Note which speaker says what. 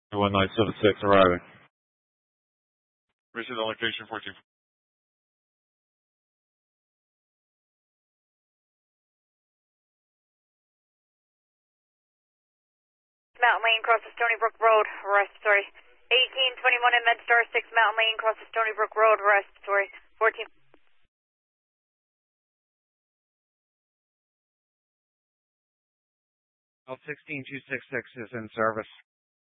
Speaker 1: 1976 arriving. Receive the location 14.
Speaker 2: Mountain Lane, cross the Stony Brook Road, respiratory. 1821 in MedStar 6 Mountain Lane, cross the Stony Brook Road, respiratory. 14.
Speaker 3: L16266 is in service.